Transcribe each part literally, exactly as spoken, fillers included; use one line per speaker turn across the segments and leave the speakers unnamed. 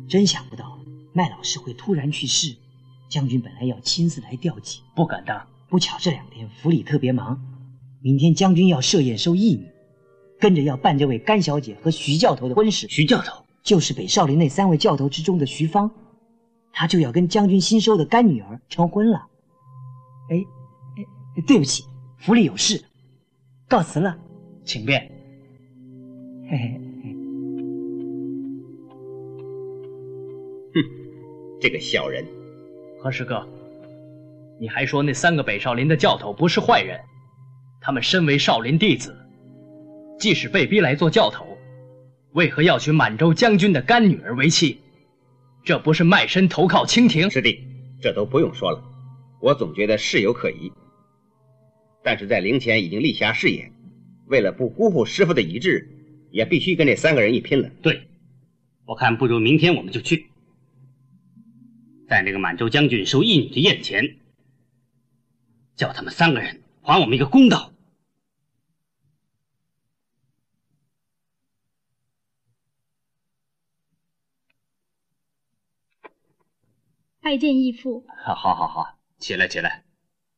真想不到麦老师会突然去世，将军本来要亲自来吊祭，
不敢当。
不巧这两天府里特别忙，明天将军要设宴收义女，跟着要办这位甘小姐和徐教头的婚事。
徐教头
就是北少林那三位教头之中的徐芳，他就要跟将军新收的干女儿成婚了。哎哎，对不起，府里有事，告辞了，
请便。
嘿嘿嘿。
哼，这个小人。
何师哥，你还说那三个北少林的教头不是坏人，他们身为少林弟子，即使被逼来做教头，为何要娶满洲将军的干女儿为妻？这不是卖身投靠清廷？
师弟，这都不用说了，我总觉得事有可疑。但是在灵前已经立下誓言，为了不辜负师父的遗志，也必须跟这三个人一拼了。
对，我看不如明天我们就去，在那个满洲将军收义女的宴前，叫他们三个人还我们一个公道。
拜见义父。
好好好好，起来起来。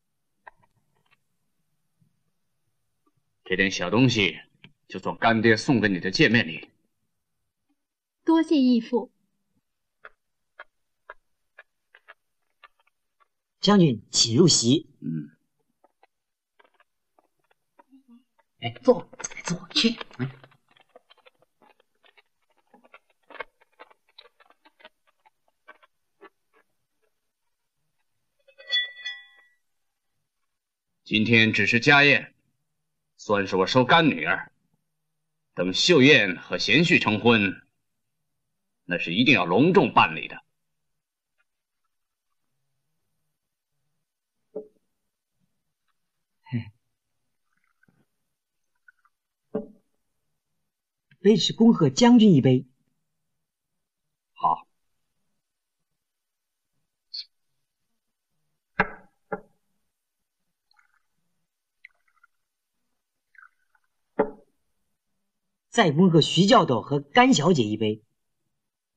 这点小东西就做干爹送给你的见面礼。
多谢义父。
将军，请入席。
嗯。
哎，坐坐去。嗯。
今天只是家宴，算是我收干女儿。等秀燕和贤婿成婚，那是一定要隆重办理的。
卑职恭贺将军一杯。
好。
再恭贺徐教头和甘小姐一杯。